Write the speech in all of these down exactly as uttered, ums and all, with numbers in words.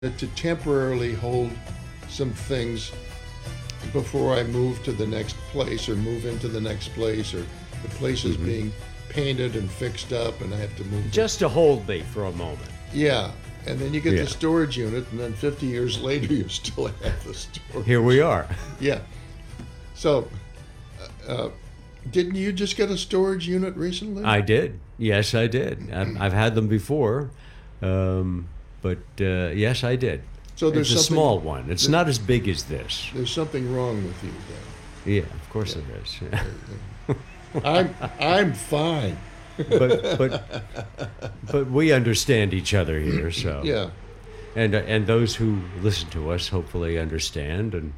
to temporarily hold some things before I move to the next place or move into the next place, or the place is mm-hmm. being painted and fixed up and I have to move. Just to hold me for a moment. Yeah. And then you get yeah. the storage unit, and then fifty years later you still have the storage. Here we are. Yeah. So, uh, didn't you just get a storage unit recently? I did. Yes, I did. I've, I've had them before. Um, but uh, yes, I did. So there's it's a small one. It's not as big as this. There's something wrong with you then. Yeah, of course yeah. there is. I'm I'm fine. but but but we understand each other here, so yeah. And uh, and those who listen to us hopefully understand. And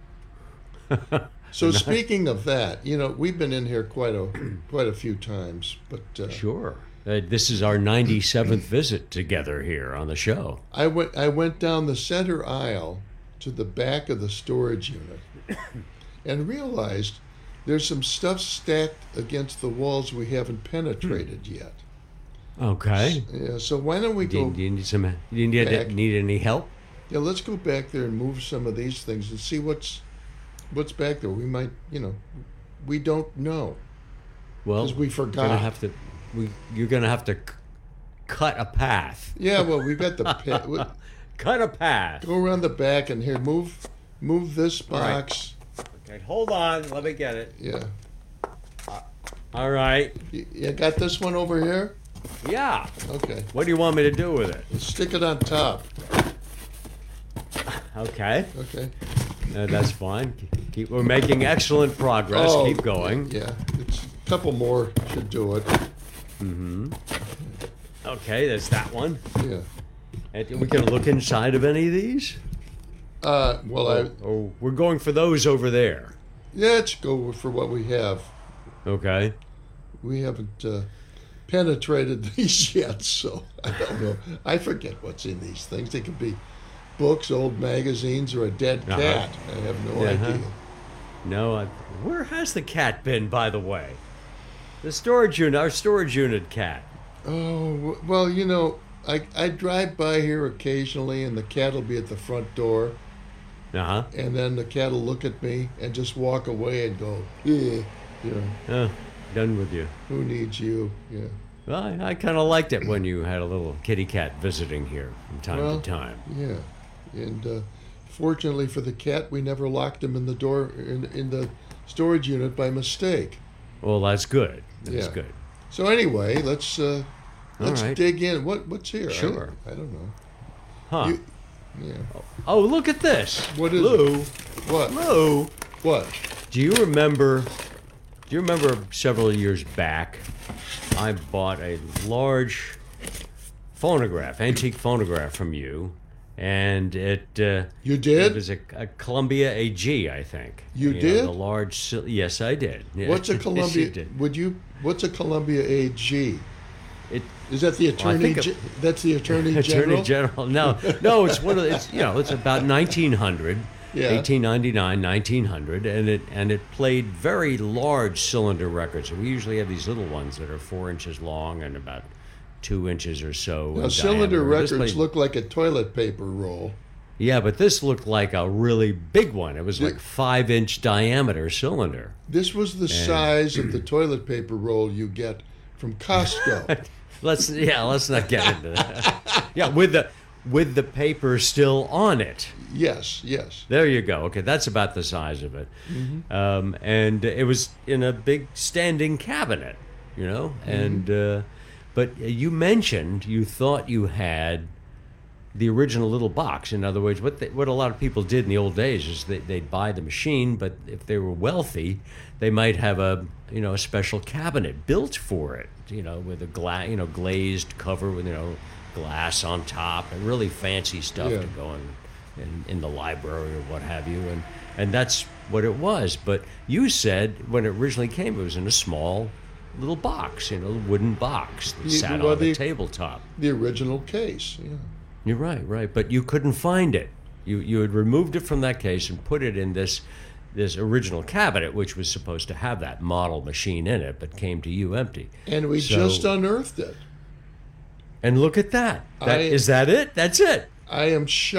so speaking of that, you know, we've been in here quite a quite a few times, but uh, sure. Uh, this is our ninety-seventh visit together here on the show. I went I went down the center aisle to the back of the storage unit and realized there's some stuff stacked against the walls we haven't penetrated yet. Okay. Yeah. So why don't we do go? You, do you need some? Do you need, back. need any help? Yeah. Let's go back there and move some of these things and see what's what's back there. We might, you know, we don't know. Well, because we forgot. We're gonna have to. We, you're going to have to c- cut a path. Yeah, well, we've got the pa- we, cut a path. Go around the back and here, move, move this box. Right. Okay, hold on. Let me get it. Yeah. Uh, all right. You, you got this one over here? Yeah. Okay. What do you want me to do with it? Stick it on top. Okay. Okay. Uh, that's fine. Keep, we're making excellent progress. Oh, Keep going. Yeah. It's, a couple more should do it. Mm-hmm. Okay, there's that one. Yeah. And we can look inside of any of these? Uh, well, oh, I... Oh, we're going for those over there. Yeah, let's go for what we have. Okay. We haven't uh, penetrated these yet, so I don't know. I forget what's in these things. They could be books, old magazines, or a dead uh-huh. cat. I have no uh-huh. idea. No, I, where has the cat been, by the way? The storage unit, our storage unit cat. Oh, well, you know, I I drive by here occasionally, and the cat will be at the front door. Uh-huh. And then the cat will look at me and just walk away and go, eh, you know. Oh, done with you. Who needs you? Yeah. Well, I, I kind of liked it when you had a little kitty cat visiting here from time well, to time. Yeah. And uh, fortunately for the cat, we never locked him in the door, in, in the storage unit by mistake. Well, that's good. That's yeah. good. So anyway, let's uh, let's right. dig in. What what's here? Sure. I, I don't know. Huh. You, yeah. Oh, look at this. What is Lou? it? What? Lou? What? Do you remember? Do you remember several years back, I bought a large phonograph, antique phonograph from you, and it. Uh, you did? It was a, a Columbia A G, I think. You, you did? Know, the large. sil- Yes, I did. Yeah. What's a Columbia? Yes, you did. Would you? What's a Columbia A G? It, Is that the attorney? Well, Ge- that's the attorney general. Attorney General. No, no. It's one of the, it's you know it's about nineteen hundred, Yeah. eighteen ninety-nine, nineteen hundred, and it and it played very large cylinder records. We usually have these little ones that are four inches long and about two inches or so. Now, in cylinder diameter. This records played- look like a toilet paper roll. Yeah, but this looked like a really big one. It was like five inch diameter cylinder. This was the size of the toilet paper roll you get from Costco. Let's yeah, let's not get into that. Yeah, with the with the paper still on it. Yes, yes. There you go. Okay, that's about the size of it. Mm-hmm. Um, and it was in a big standing cabinet, you know. Mm-hmm. And uh, but you mentioned you thought you had the original little box. In other words, what they, what a lot of people did in the old days is they, they'd buy the machine, but if they were wealthy, they might have a you know a special cabinet built for it, you know, with a gla- you know glazed cover with you know glass on top and really fancy stuff Yeah. to go in, in in the library or what have you, and and that's what it was. But you said when it originally came, it was in a small little box, you know, wooden box that You- sat well, on the the- tabletop. The original case. Yeah. You're right, right. But you couldn't find it. You you had removed it from that case and put it in this this original cabinet, which was supposed to have that model machine in it, but came to you empty. And we So- just unearthed it. And look at that. That I- is that it? That's it. I am shocked